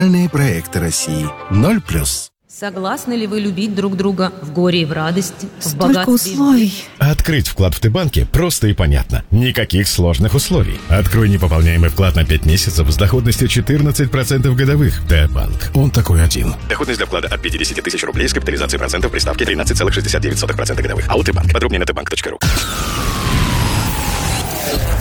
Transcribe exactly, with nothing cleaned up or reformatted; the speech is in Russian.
Проекты России. Ноль плюс. Согласны ли вы любить друг друга в горе и в радости, в Столько богатстве? условий. Открыть вклад в Т-банке просто и понятно. Никаких сложных условий. Открой непополняемый вклад на пять месяцев с доходностью четырнадцать процентов годовых. Т-банк. Он такой один. Доходность для вклада от пятьдесят тысяч рублей с капитализацией процентов при ставке тринадцать целых шестьдесят девять сотых процента годовых. АО Т-банк. Подробнее на т банк точка ру.